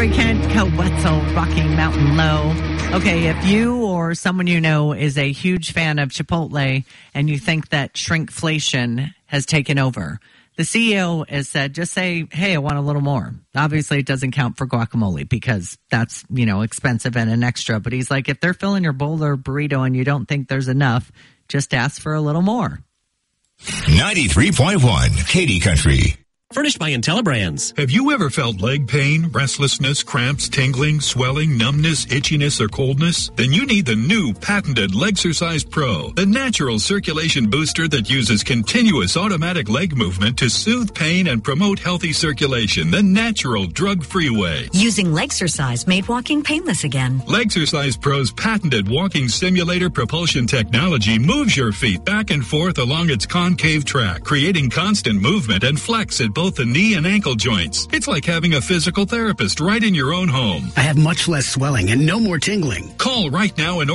Lori Kent, Co-Wetzel, Rocky Mountain Low. Okay, if you or someone you know is a huge fan of Chipotle and you think that shrinkflation has taken over, the CEO has said, just say, hey, I want a little more. Obviously, it doesn't count for guacamole because that's, expensive and an extra. But he's like, if they're filling your bowl or burrito and you don't think there's enough, just ask for a little more. 93.1 Katy Country. Furnished by IntelliBrands. Have you ever felt leg pain, restlessness, cramps, tingling, swelling, numbness, itchiness, or coldness? Then you need the new patented Legsercise Pro, the natural circulation booster that uses continuous automatic leg movement to soothe pain and promote healthy circulation the natural drug-free way. Using Legsercise made walking painless again. Legsercise Pro's patented walking simulator propulsion technology moves your feet back and forth along its concave track, creating constant movement and flex at both the knee and ankle joints. It's like having a physical therapist right in your own home. I have much less swelling and no more tingling. Call right now and